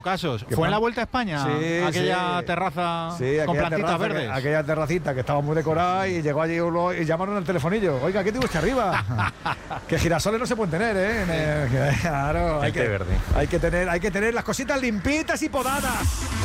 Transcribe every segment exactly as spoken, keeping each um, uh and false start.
Casos. ¿Fue en la Vuelta a España? Sí, aquella sí. terraza sí, con aquella plantitas terraza, verdes. Que, aquella terracita que estaba muy decorada y llegó allí uno y llamaron al telefonillo. Oiga, ¿qué tiene usted arriba? Que girasoles no se pueden tener, ¿eh? En el, claro, hay que, verde. hay que tener, hay que tener las cositas limpitas y podadas.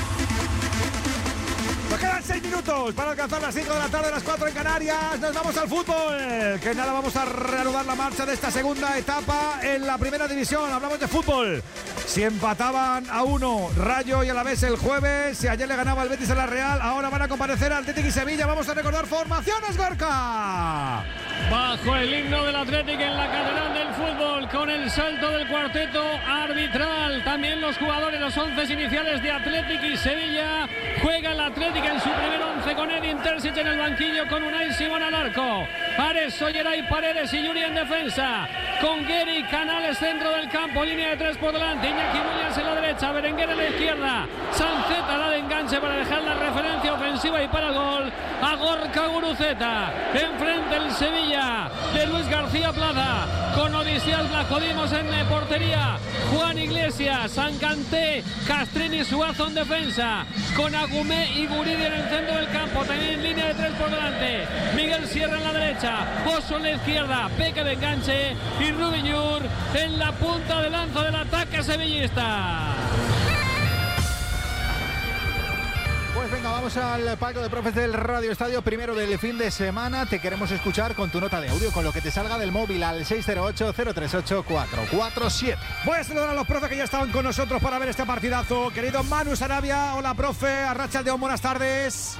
Nos quedan seis minutos para alcanzar las cinco de la tarde, las cuatro en Canarias. Nos vamos al fútbol. Que nada, vamos a reanudar la marcha de esta segunda etapa en la primera división. Hablamos de fútbol. Si empataban a uno Rayo y Alavés el jueves, si ayer le ganaba el Betis a la Real, ahora van a comparecer Atlético y Sevilla. Vamos a recordar formaciones, Gorka. Bajo el himno del Atlético en la catedral del fútbol, con el salto del cuarteto arbitral. También los jugadores, los once iniciales de Atlético y Sevilla. Juega el Atlético en su primer once con Edin Terzic en el banquillo, con Unai Simón al arco. Ares, Solleray, Paredes y Yuri en defensa. Con Gueri, Canales centro del campo, línea de tres por delante. Iñaki Williams en la derecha, Berenguer en la izquierda. Sanceta da de enganche para dejar la referencia ofensiva y para el gol a Gorka Guruceta. Enfrente el Sevilla de Luis García Plaza, con Odisías Blajodimos en portería, Juan Iglesias, Sancanté, Castrini, Suazo en defensa, con Agumé y Guridi en el centro del campo, también en línea de tres por delante. Miguel Sierra en la derecha, Pozo en la izquierda, Peque de enganche y Rubiñur en la punta de lanza del ataque sevillista. Pues venga, vamos al palco de profes del Radio Estadio, primero del fin de semana. Te queremos escuchar con tu nota de audio, con lo que te salga del móvil al seis cero ocho, cero tres ocho, cuatro cuatro siete. Voy a saludar a los profes que ya estaban con nosotros para ver este partidazo. Querido Manu Sarabia, hola profe, Arratsaldeon, buenas tardes.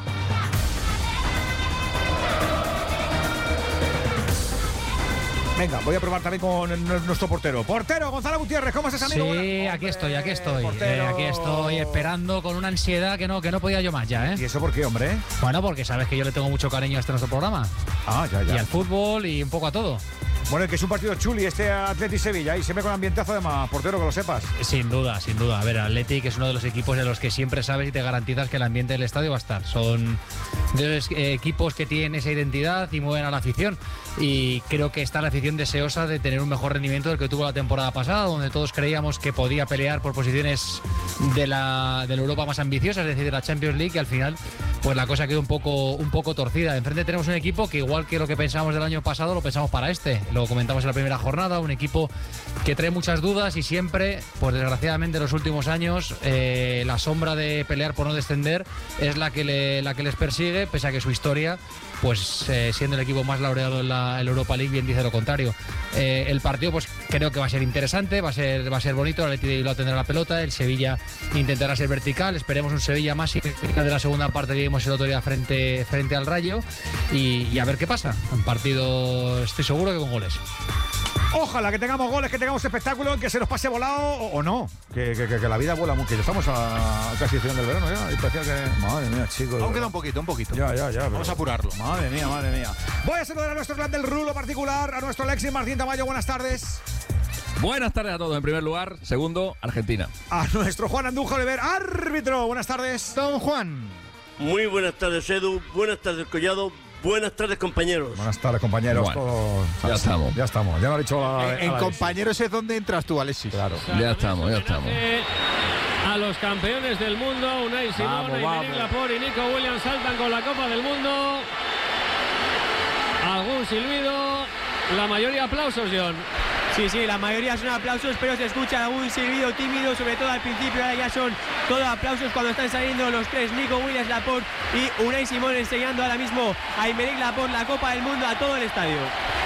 Venga, voy a probar también con nuestro portero. Portero, Gonzalo Gutiérrez, ¿cómo estás, amigo? Sí, Bueno, aquí estoy, aquí estoy. Portero. Eh, aquí estoy esperando con una ansiedad que no, que no podía yo más ya, ¿eh? ¿Y eso por qué, hombre? Bueno, porque sabes que yo le tengo mucho cariño a este nuestro programa. Ah, ya, ya. Y al fútbol y un poco a todo. Bueno, que es un partido chuli este Atleti Sevilla y siempre con ambientazo además, portero, que lo sepas. Sin duda, sin duda. A ver, Athletic es uno de los equipos de los que siempre sabes y te garantizas que el ambiente del estadio va a estar. Son de los eh, equipos que tienen esa identidad y mueven a la afición. Y creo que está la afición deseosa de tener un mejor rendimiento del que tuvo la temporada pasada, donde todos creíamos que podía pelear por posiciones de la, de la Europa más ambiciosa, es decir, de la Champions League, y al final pues la cosa quedó un poco, un poco torcida. Enfrente tenemos un equipo que, igual que lo que pensábamos del año pasado, lo pensamos para este. Lo comentamos en la primera jornada, un equipo que trae muchas dudas y siempre, pues desgraciadamente en los últimos años, eh, la sombra de pelear por no descender es la que, le, la que les persigue, pese a que su historia, pues eh, siendo el equipo más laureado en la, en la Europa League, bien dice lo contrario. Eh, el partido pues creo que va a ser interesante, va a ser, va a ser bonito. El Athletic de Bilbao tendrá la pelota, el Sevilla intentará ser vertical, esperemos un Sevilla más de la segunda parte que vimos el otro día frente, frente al Rayo, y, y a ver qué pasa. Un partido, estoy seguro que con goles. Ojalá que tengamos goles, que tengamos espectáculo, que se nos pase volado o, o no. Que, que, que, que la vida vuela mucho. Que ya estamos a, a casi el final del verano ya. Y parecía que... Madre mía, chicos. Aún queda un poquito, un poquito. Ya, ya, ya. Vamos pero... a apurarlo. Madre mía, madre mía. Voy a saludar a nuestro clan del Rulo particular, a nuestro Alexis Martín Tamayo. Buenas tardes. Buenas tardes a todos. En primer lugar, segundo, Argentina. A nuestro Juan Andújar Oliver, árbitro. Buenas tardes. Don Juan. Muy buenas tardes, Edu. Buenas tardes, Collado. Buenas tardes, compañeros. Buenas tardes, compañeros. Bueno, Todos... ya estamos. Ya estamos. Ya lo ha dicho la, En, en la compañeros es donde entras tú, Alexis. Claro. Ya estamos, ya estamos. A los campeones del mundo, Unai Simón, Aymeric Laporte y Nico Williams saltan con la Copa del Mundo. Algún silbido, la mayoría aplausos, John. Sí, sí, la mayoría son aplausos, pero se escucha algún silbido tímido, sobre todo al principio. Ahora ya son todos aplausos cuando están saliendo los tres, Nico Williams, Laporte y Unai Simón, enseñando ahora mismo a Aymeric Laporte la Copa del Mundo a todo el estadio.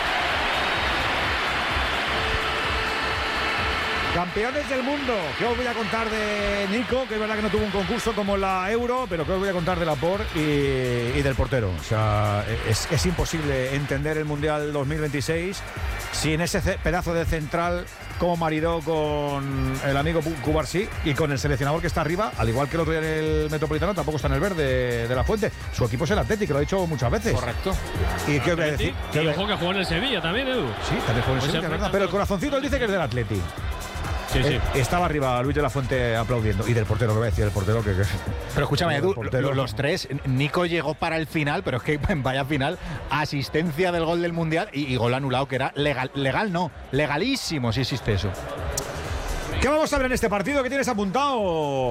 Campeones del mundo. ¿Qué os voy a contar de Nico? Que es verdad que no tuvo un concurso como la Euro, pero ¿qué os voy a contar de Laporte y, y del portero? O sea, es, es imposible entender el Mundial dos mil veintiséis sin ese pedazo de central como maridó con el amigo Cubarsí y con el seleccionador que está arriba, al igual que el otro día en el Metropolitano, tampoco está en el verde de la Fuente. Su equipo es el Atlético, lo ha dicho muchas veces. Correcto. ¿Y qué os voy a decir? Y ojo que jugó en el Sevilla también, Edu. Sí, también jugó en el Pues Sevilla, se ¿verdad? Pero el corazoncito él dice que es del Atlético. Sí, sí. Eh, estaba arriba Luis de la Fuente aplaudiendo. Y del portero, que voy a decir, el portero que... que pero escúchame, Edu, portero, los tres, Nico llegó para el final, pero es que vaya final, asistencia del gol del Mundial y, y gol anulado, que era legal, legal no, legalísimo si existe eso. ¿Qué vamos a ver en este partido? ¿Qué tienes apuntado?